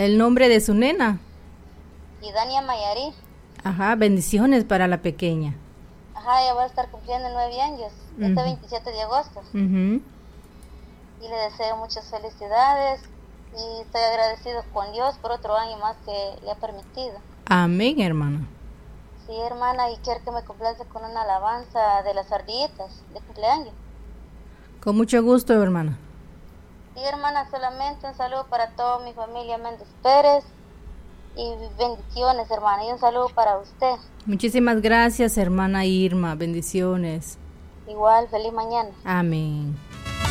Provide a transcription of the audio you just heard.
¿El nombre de su nena? Idania Mayari. Ajá, bendiciones para la pequeña. Ajá, ella va a estar cumpliendo 9 años, este 27 de agosto. Uh-huh. Y le deseo muchas felicidades y estoy agradecido con Dios por otro año más que le ha permitido. Amén, hermana. Sí, hermana, y quiero que me complace con una alabanza de las ardillitas de cumpleaños. Con mucho gusto, hermana. Sí, hermana, solamente un saludo para toda mi familia Méndez Pérez y bendiciones, hermana, y un saludo para usted. Muchísimas gracias, hermana Irma. Bendiciones. Igual, feliz mañana. Amén.